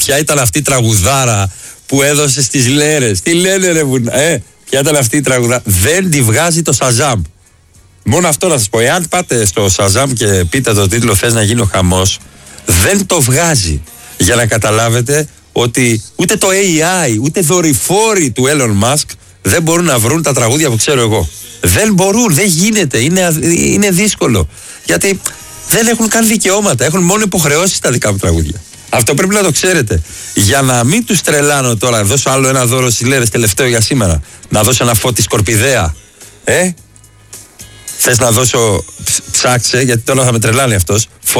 ποια ήταν αυτή η τραγουδάρα που έδωσε στις λέρες. Τι λένε ρε ποια ήταν αυτή η τραγουδάρα. Δεν τη βγάζει το Shazam. Μόνο αυτό να σας πω. Εάν πάτε στο Shazam και πείτε το τίτλο «Θες να γίνει ο χαμός», δεν το βγάζει. Για να καταλάβετε ότι ούτε το AI, ούτε δορυφόροι του Elon Musk δεν μπορούν να βρουν τα τραγούδια που ξέρω εγώ. Δεν μπορούν, δεν γίνεται. Είναι δύσκολο. Γιατί δεν έχουν καν δικαιώματα. Έχουν μόνο υποχρεώσεις στα δικά μου τραγούδια. Αυτό πρέπει να το ξέρετε. Για να μην τους τρελάνω τώρα, να δώσω άλλο ένα δώρο στις λέρες τελευταίο για σήμερα. Να δώσω ένα Φώτη Σκορπιδέα. Θες να δώσω, ψάξε, γιατί τώρα θα με τρελάνει αυτός.